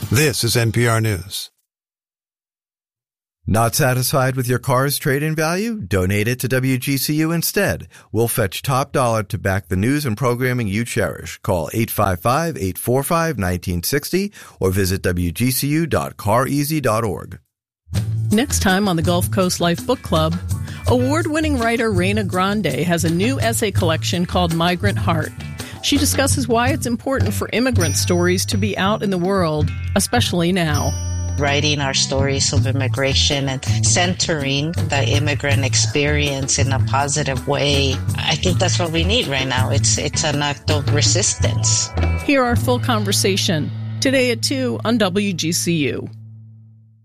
This is NPR News. Not satisfied with your car's trade-in value? Donate it to WGCU instead. We'll fetch top dollar to back the news and programming you cherish. Call 855-845-1960 or visit wgcu.careasy.org. Next time on the Gulf Coast Life Book Club, award-winning writer Reina Grande has a new essay collection called Migrant Heart. She discusses why it's important for immigrant stories to be out in the world, especially now. Writing our stories of immigration and centering the immigrant experience in a positive way. I think that's what we need right now. It's an act of resistance. Hear our full conversation today at 2 on WGCU.